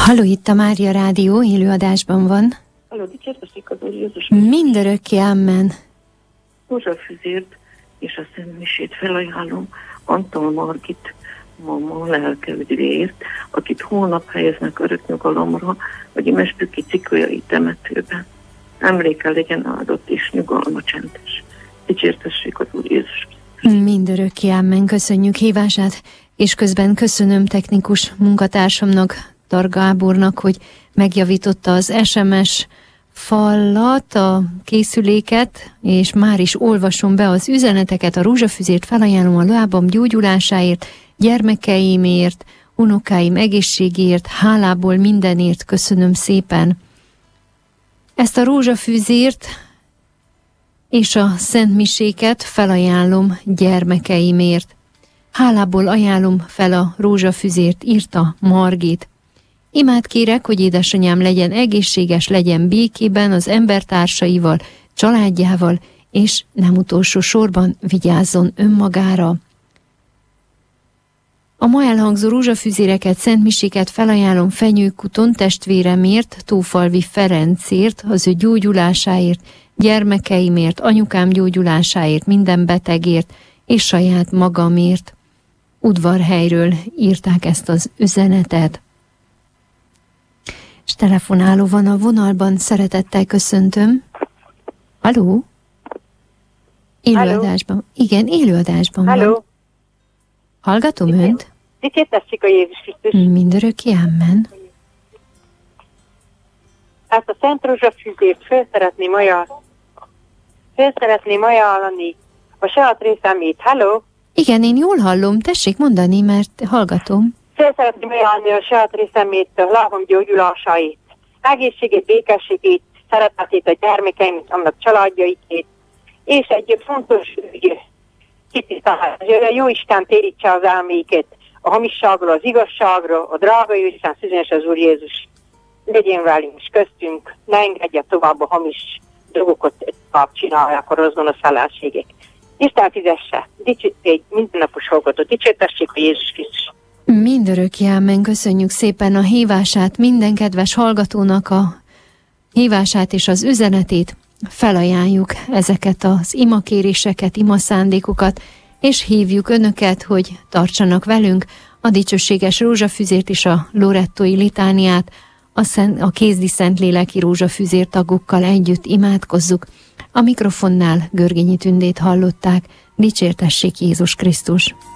Halló, itt a Mária Rádió, élőadásban van. Halló, dicsértessék az Úr Jézus. Mindörökké, amen. Rózsafüzért és a szentmisét felajánlom Antal Margit mama lelke üdvéért, akit holnap helyeznek örök nyugalomra, vagy imespüki cikkőjai temetőben. Emléke legyen áldott és nyugalma csendes. Dicsértessék az Úr Jézus. Mindörökké, amen. Köszönjük hívását, és közben köszönöm technikus munkatársamnak, Tar Gábornak, hogy megjavította az SMS fallat, a készüléket, és már is olvasom be az üzeneteket. A rózsafüzért felajánlom a lábam gyógyulásáért, gyermekeimért, unokáim egészségéért, hálából mindenért köszönöm szépen. Ezt a rózsafüzért és a szentmiséket felajánlom gyermekeimért. Hálából ajánlom fel a rózsafüzért, írta Margit. Imát kérek, hogy édesanyám legyen egészséges, legyen békében az embertársaival, családjával, és nem utolsó sorban vigyázzon önmagára. A ma elhangzó rózsafüzéreket, szentmiséket felajánlom Fenyőkuton testvéremért, Tófalvi Ferencért, az ő gyógyulásáért, gyermekeimért, anyukám gyógyulásáért, minden betegért, és saját magamért. Udvarhelyről írták ezt az üzenetet. És telefonáló van a vonalban, szeretettel köszöntöm. Halló? Élőadásban. Igen, élőadásban van. Hallgatom önt. Dicsértessék a Jézus Krisztus. Mindörökké, amen. Ezt a Szent Rózsafűzért föl szeretném ajánlani a saját részemét. Halló? Igen, én jól hallom, tessék mondani, mert hallgatom. Föl szeretném ajánlani a saját részemét, a lábam gyógyulásait, egészségét, békességét, szeretetét a gyermekeim, annak családjaikét, és egy fontos ügy, a Jóisten térítse az elméket a hamisságról, az igazságról, a drága Jóisten szüzényes az Úr Jézus legyen velünk és köztünk, ne engedje tovább a hamis dolgokat tovább csinálják a rossz gonosz ellenségek. Isten fizesse, egy mindennapos hallgatót, dicsértessék a Jézus Krisztus. Mindörökké, amen. Köszönjük szépen a hívását, minden kedves hallgatónak a hívását és az üzenetét. Felajánljuk ezeket az imakéréseket, imaszándékokat, és hívjuk önöket, hogy tartsanak velünk a dicsőséges rózsafüzért és a lorettói litániát, a Kézdi Szentléleki rózsafüzér tagokkal együtt imádkozzuk. A mikrofonnál Görgényi Tündét hallották. Dicsértessék Jézus Krisztus!